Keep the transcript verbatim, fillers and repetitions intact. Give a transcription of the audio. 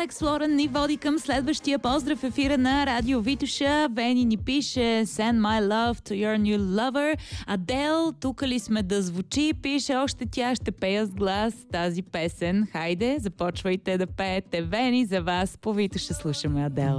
Алекс Лорен ни води към следващия поздрав ефира на Радио Витоша. Вени ни пише Send my love to your new lover. Адел, тук ли сме да звучи? Пише още тя, ще пея с глас тази песен. Хайде, започвайте да пеете. Вени, за вас по Витоша слушаме Адел.